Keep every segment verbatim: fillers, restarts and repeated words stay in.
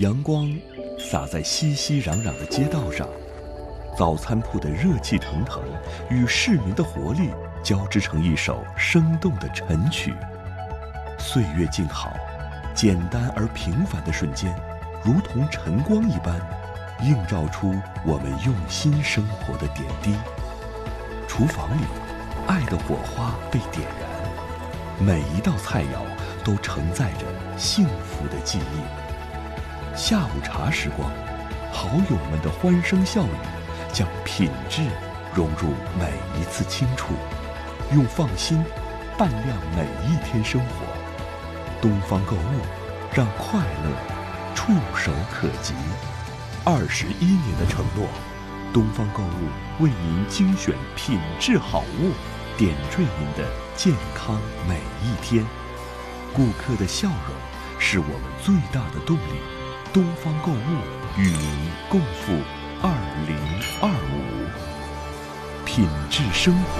阳光洒在熙熙攘攘的街道上，早餐铺的热气腾腾与市民的活力交织成一首生动的晨曲。岁月静好，简单而平凡的瞬间，如同晨光一般，映照出我们用心生活的点滴。厨房里，爱的火花被点燃，每一道菜肴都承载着幸福的记忆。下午茶时光，好友们的欢声笑语，将品质融入每一次清楚，用放心伴亮每一天生活。东方购物，让快乐触手可及。二十一年的承诺，东方购物为您精选品质好物，点缀您的健康每一天。顾客的笑容是我们最大的动力。东方购物与您共赴二零二五，品质生活，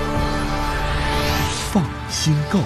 放心购。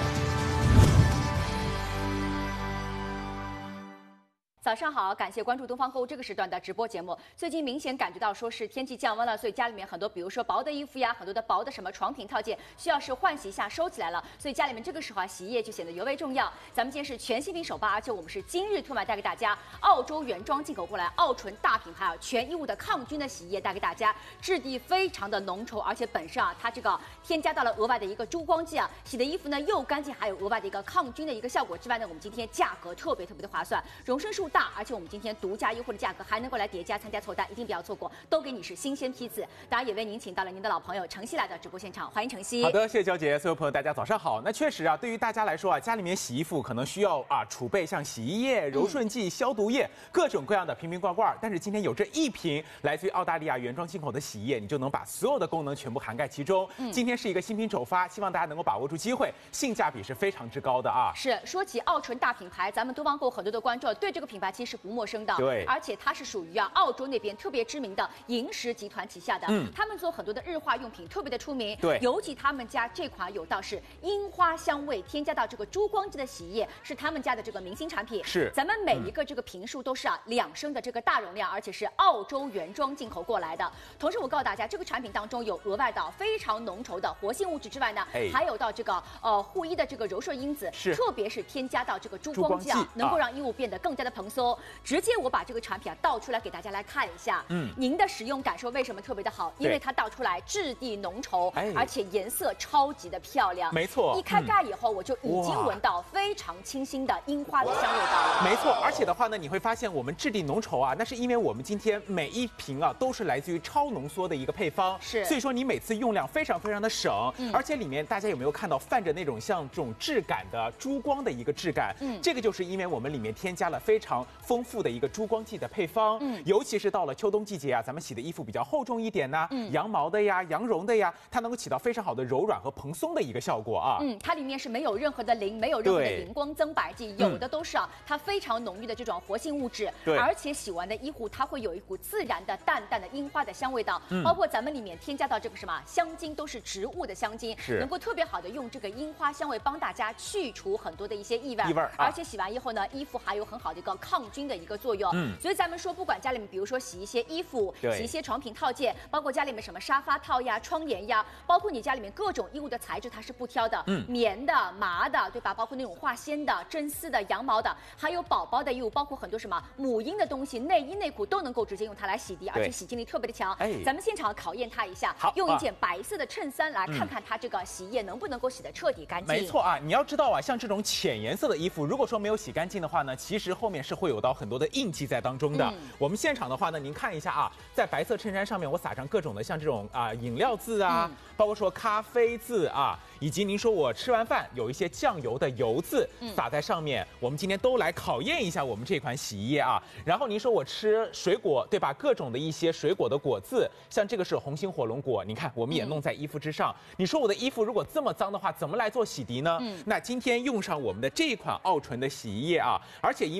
早上好，感谢关注东方购物这个时段的直播节目。最近明显感觉到说是天气降温了，所以家里面很多，比如说薄的衣服呀，很多的薄的什么床品套件，需要是换洗一下收起来了，所以家里面这个时候啊，洗衣液就显得尤为重要。咱们今天是全新品首发，而且我们是今日特卖带给大家澳洲原装进口过来澳纯大品牌啊，全衣物的抗菌的洗衣液带给大家，质地非常的浓稠，而且本身啊，它这个添加到了额外的一个珠光剂啊，洗的衣服呢又干净，还有额外的一个抗菌的一个效果之外呢，我们今天价格特别特别的划算，容身数大。而且我们今天独家优惠的价格还能够来叠加参加凑单，一定不要错过，都给你是新鲜批次。大家也为您请到了您的老朋友程曦来到直播现场，欢迎程曦。 好的，谢谢娇姐，所有朋友大家早上好。那确实啊，对于大家来说啊，家里面洗衣服可能需要啊储备像洗衣液、柔顺剂、嗯、消毒液，各种各样的瓶瓶罐罐。但是今天有这一瓶来自于澳大利亚原装进口的洗衣液，你就能把所有的功能全部涵盖其中。嗯、今天是一个新品首发，希望大家能够把握住机会，性价比是非常之高的啊。 是，说起澳纯大品牌，咱们东方购很多的观众对这个品牌其实不陌生的。 对， 而且它是属于啊澳洲那边特别知名的银石集团旗下的，嗯，他们做很多的日化用品特别的出名， 对， 尤其他们家这款有道是樱花香味添加到这个珠光剂的洗衣液，是他们家的这个明星产品。 是， 咱们每一个这个瓶数都是啊两升的这个大容量，而且是澳洲原装进口过来的。同时我告诉大家，这个产品当中有额外的非常浓稠的活性物质之外呢，哎、还有到这个呃护衣的这个柔顺因子， 是， 特别是添加到这个珠光剂啊，能够让衣物变得更加的蓬松。直接我把这个产品啊倒出来给大家来看一下，嗯，您的使用感受为什么特别的好？因为它倒出来质地浓稠，哎、而且颜色超级的漂亮。 没错， 一开盖以后，嗯、我就已经闻到非常清新的樱花的香味道了。 没错，而且的话呢，你会发现我们质地浓稠啊，那是因为我们今天每一瓶啊都是来自于超浓缩的一个配方， 是， 所以说你每次用量非常非常的省，嗯、而且里面大家有没有看到泛着那种像这种质感的珠光的一个质感？嗯，这个就是因为我们里面添加了非常丰富的一个珠光剂的配方，嗯，尤其是到了秋冬季节啊，咱们洗的衣服比较厚重一点呐、啊，嗯，羊毛的呀、羊绒的呀，它能够起到非常好的柔软和蓬松的一个效果啊。 嗯，它里面是没有任何的磷，没有任何的荧光增白剂，有的都是啊，它非常浓郁的这种活性物质。 对， 而且洗完的衣服它会有一股自然的淡淡的樱花的香味道，嗯，包括咱们里面添加到这个什么香精都是植物的香精， 是能够特别好的用这个樱花香味帮大家去除很多的一些异味， 异味、啊， 而且洗完以后呢，衣服还有很好的一个抗菌的一个作用。嗯，所以咱们说，不管家里面比如说洗一些衣服，洗一些床品套件，包括家里面什么沙发套呀、窗帘呀，包括你家里面各种衣物的材质，它是不挑的，嗯，棉的、麻的，对吧？包括那种化纤的、真丝的、羊毛的，还有宝宝的衣物，包括很多什么母婴的东西，内衣内裤都能够直接用它来洗涤，而且洗净力特别的强。哎，咱们现场考验它一下， 好， 用一件白色的衬衫来看看它这个洗衣液能不能够洗得彻底干净。 没错啊，你要知道啊，像这种浅颜色的衣服，如果说没有洗干净的话呢，其实后面是会有到很多的印记在当中的。嗯、我们现场的话呢，您看一下啊，在白色衬衫上面我撒上各种的像这种啊饮料字啊，嗯、包括说咖啡字啊，以及您说我吃完饭有一些酱油的油渍撒在上面，嗯、我们今天都来考验一下我们这款洗衣液啊。然后您说我吃水果，对吧？各种的一些水果的果字，像这个是红心火龙果，你看我们也弄在衣服之上。嗯、你说我的衣服如果这么脏的话，怎么来做洗涤呢？嗯、那今天用上我们的这款澳纯的洗衣液啊，而且因为它是一个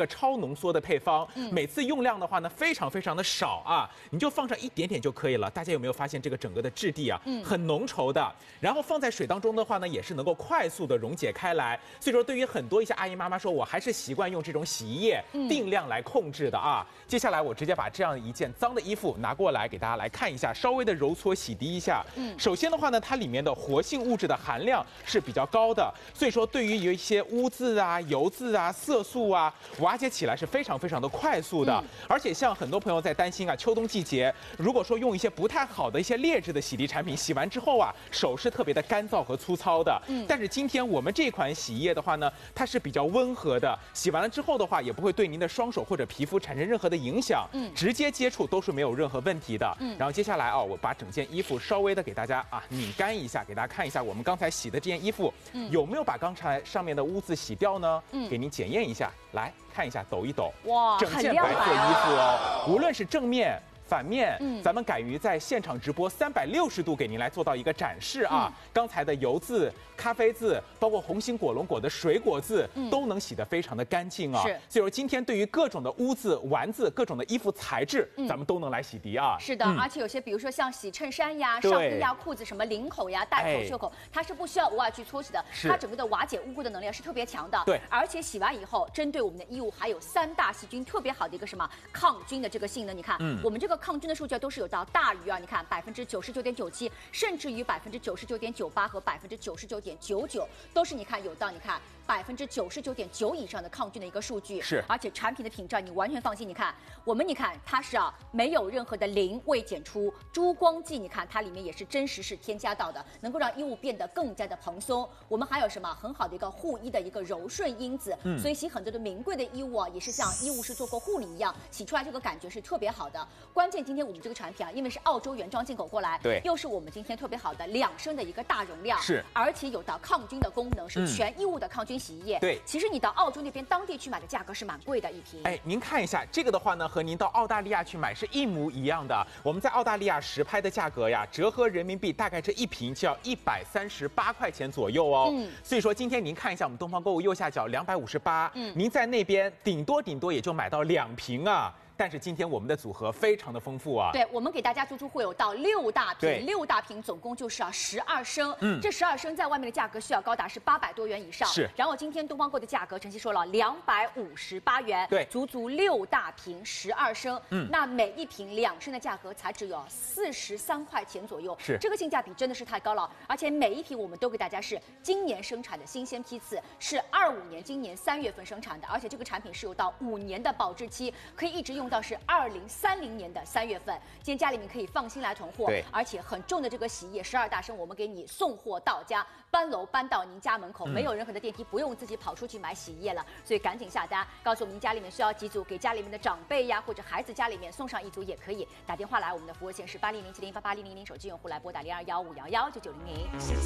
个超浓缩的配方，嗯、每次用量的话呢非常非常的少啊，你就放上一点点就可以了。大家有没有发现这个整个的质地啊，嗯、很浓稠的，然后放在水当中的话呢，也是能够快速的溶解开来。所以说，对于很多一些阿姨妈妈说，我还是习惯用这种洗衣液、嗯、定量来控制的啊。接下来我直接把这样一件脏的衣服拿过来给大家来看一下，稍微的揉搓洗涤一下。嗯，首先的话呢，它里面的活性物质的含量是比较高的，所以说对于有一些污渍啊、油渍啊、色素啊，瓦解起来是非常非常的快速的。嗯、而且像很多朋友在担心啊，秋冬季节如果说用一些不太好的一些劣质的洗涤产品，洗完之后啊，手是特别的干燥和粗糙的。嗯，但是今天我们这款洗衣液的话呢，它是比较温和的，洗完了之后的话，也不会对您的双手或者皮肤产生任何的影响。嗯，直接接触都是没有任何问题的。嗯，然后接下来啊，我把整件衣服稍微的给大家啊拧干一下，给大家看一下我们刚才洗的这件衣服，嗯，有没有把刚才上面的污渍洗掉呢？嗯，给您检验一下，来看一下，抖一抖，哇，整件白色衣服哦，无论是正面。反面，嗯，咱们敢于在现场直播三百六十度给您来做到一个展示啊！嗯、刚才的油渍、咖啡渍，包括红心果龙果的水果渍，嗯、都能洗得非常的干净啊。是，所以说今天对于各种的污渍、丸子、各种的衣服材质，嗯、咱们都能来洗涤啊。 是的，嗯、而且有些比如说像洗衬衫呀、上衣呀、裤子什么领口呀、带口、袖口，哎、它是不需要额外去搓洗的，它整个的瓦解污垢的能力是特别强的。对，而且洗完以后，针对我们的衣物还有三大细菌特别好的一个什么抗菌的这个性能。你看，嗯、我们这个抗菌的数据都是。是有到大于啊，你看百分之九十九点九七，甚至于百分之九十九点九八和百分之九十九点九九，都是你看有到你看百分之九十九点九以上的抗菌的一个数据。是，而且产品的品质你完全放心。你看我们，你看它是啊，没有任何的磷未检出，珠光剂你看它里面也是真实是添加到的，能够让衣物变得更加的蓬松。我们还有什么很好的一个护衣的一个柔顺因子，嗯，所以洗很多的名贵的衣物啊，也是像衣物是做过护理一样，洗出来这个感觉是特别好的。关键今天我们这个产品啊，因为是澳洲原装进口过来，对，又是我们今天特别好的两升的一个大容量，是，而且有到抗菌的功能，是全衣物的抗菌洗衣液。嗯、对，其实你到澳洲那边当地去买的价格是蛮贵的一瓶。 哎，您看一下这个的话呢，和您到澳大利亚去买是一模一样的。我们在澳大利亚实拍的价格呀，折合人民币大概这一瓶就要一百三十八块钱左右哦。嗯，所以说今天您看一下我们东方购物右下角两百五十八，嗯，您在那边顶多顶多也就买到两瓶啊。但是今天我们的组合非常的丰富啊！ 对，我们给大家足足会有到六大瓶，六大瓶总共就是啊十二升。嗯，这十二升在外面的价格需要高达是八百多元以上。是，然后今天东方购的价格，晨曦说了两百五十八元。对，足足六大瓶十二升。嗯，那每一瓶两升的价格才只有四十三块钱左右。是，这个性价比真的是太高了，而且每一瓶我们都给大家是今年生产的新鲜批次，是二五年今年三月份生产的，而且这个产品是有到五年的保质期，可以一直用到是二零三零年的三月份。今天家里面可以放心来囤货，对，而且很重的这个洗衣液十二大升，我们给你送货到家，搬楼搬到您家门口，嗯、没有任何的电梯，不用自己跑出去买洗衣液了。所以赶紧下单，告诉我们您家里面需要几组，给家里面的长辈呀或者孩子家里面送上一组也可以。打电话来，我们的服务线是八零零七零八八零零零，手机用户来拨打零二幺五幺幺九九零零。